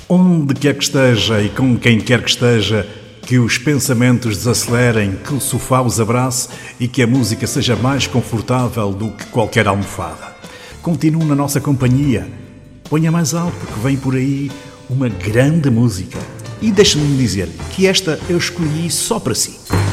Onde quer que esteja e com quem quer que esteja, que os pensamentos desacelerem, que o sofá os abrace e que a música seja mais confortável do que qualquer almofada. Continue na nossa companhia. Ponha mais alto, que vem por aí uma grande música. E deixe-me dizer que esta eu escolhi só para si.